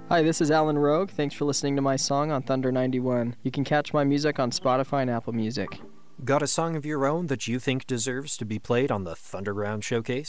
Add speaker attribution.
Speaker 1: Hi, this is Alan Rogue. Thanks for listening to my song on Thunder 91. You can catch my music on Spotify and Apple Music.
Speaker 2: Got a song of your own that you think deserves to be played on the Thunderground Showcase?